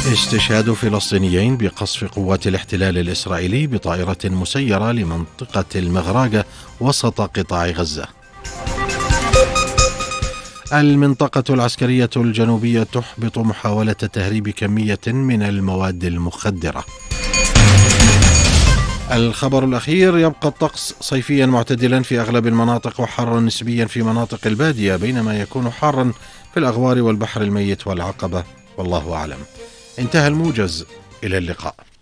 استشهاد فلسطينيين بقصف قوات الاحتلال الإسرائيلي بطائرة مسيرة لمنطقة المغراقة وسط قطاع غزة. المنطقة العسكرية الجنوبية تحبط محاولة تهريب كمية من المواد المخدرة. الخبر الأخير: يبقى الطقس صيفيا معتدلا في أغلب المناطق وحارا نسبيا في مناطق البادية، بينما يكون حارا في الأغوار والبحر الميت والعقبة، والله أعلم. انتهى الموجز، إلى اللقاء.